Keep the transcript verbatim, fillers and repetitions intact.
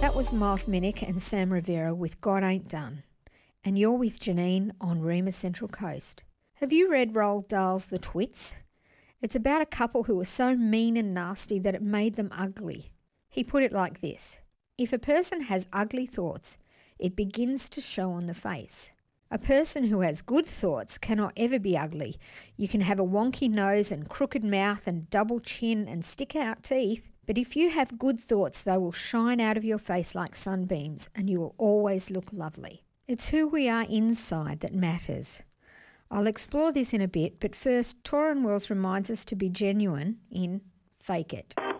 That was Miles Minnick and Sam Rivera with God Ain't Done. And you're with Janine on Reema Central Coast. Have you read Roald Dahl's The Twits? It's about a couple who were so mean and nasty that it made them ugly. He put it like this: if a person has ugly thoughts, it begins to show on the face. A person who has good thoughts cannot ever be ugly. You can have a wonky nose and crooked mouth and double chin and stick out teeth, but if you have good thoughts, they will shine out of your face like sunbeams and you will always look lovely. It's who we are inside that matters. I'll explore this in a bit, but first, Torin Wells reminds us to be genuine in Fake It.